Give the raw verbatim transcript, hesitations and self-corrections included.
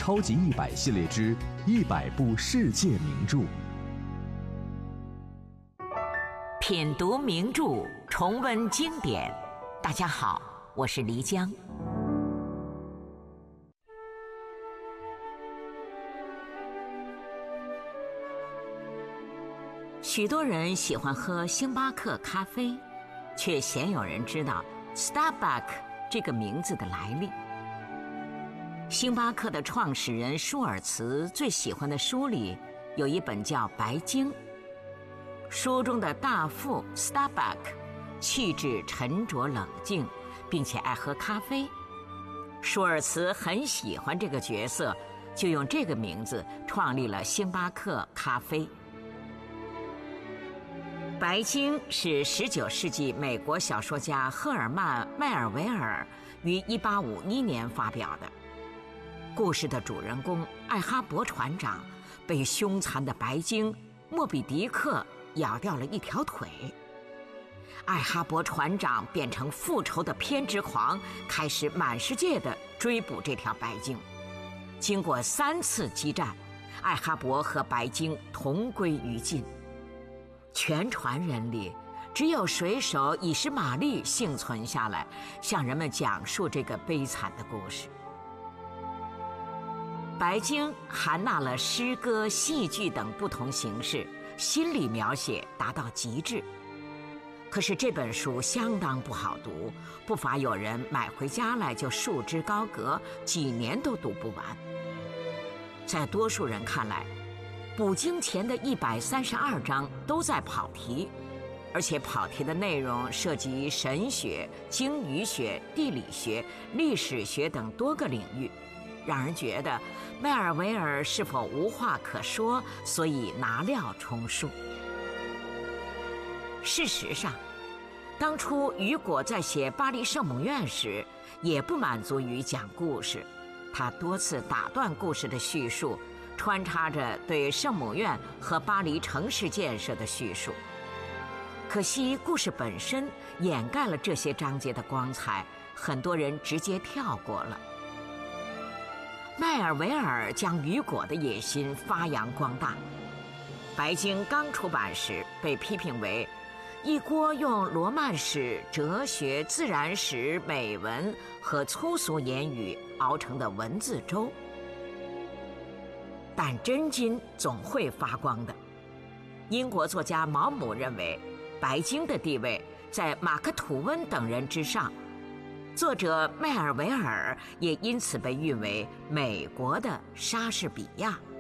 超级一百系列之一百部世界名著。 品读名著，重温经典。大家好，我是黎江。许多人喜欢喝星巴克咖啡，却鲜有人知道 Starbucks 这个名字的来历。星巴克的创始人舒尔茨最喜欢的书里有一本叫《白鲸》，书中的大副 Starbucks 气质沉着冷静，并且爱喝咖啡。舒尔茨很喜欢这个角色，就用这个名字创立了星巴克咖啡。白鲸是十九世纪美国小说家赫尔曼·迈尔维尔于一八五一年发表的。故事的主人公艾哈勃船长被凶残的白鲸莫比迪克咬掉了一条腿，艾哈勃船长变成复仇的偏执狂，开始满世界的追捕这条白鲸。经过三次激战，艾哈勃和白鲸同归于尽。全船人里只有水手以实玛丽幸存下来，向人们讲述这个悲惨的故事。白鲸含纳了诗歌、戏剧等不同形式，心理描写达到极致。可是这本书相当不好读，不乏有人买回家来就束之高阁，几年都读不完。在多数人看来，捕鲸前的一百三十二章都在跑题，而且跑题的内容涉及神学、鲸鱼学、地理学、历史学等多个领域，让人觉得迈尔维尔是否无话可说，所以拿料充数。事实上，当初雨果在写巴黎圣母院时也不满足于讲故事，他多次打断故事的叙述，穿插着对圣母院和巴黎城市建设的叙述。可惜故事本身掩盖了这些章节的光彩，很多人直接跳过了。迈尔维尔将雨果的野心发扬光大。白鲸刚出版时被批评为一锅用罗曼史、哲学、自然史、美文和粗俗言语熬成的文字粥。但真金总会发光的。英国作家毛姆认为，白鲸的地位在马克·吐温等人之上。作者迈尔维尔也因此被誉为美国的莎士比亚。